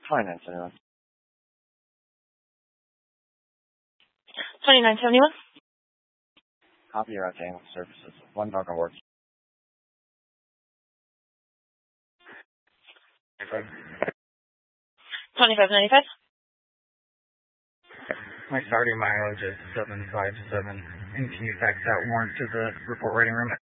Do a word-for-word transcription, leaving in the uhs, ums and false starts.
twenty-nine seventy-one. twenty-nine seventy-one. Copy your route to ambulance services. One dog on work. twenty-five ninety-five. My starting mileage is seven five seven. And can you fax that warrant to the report writing room?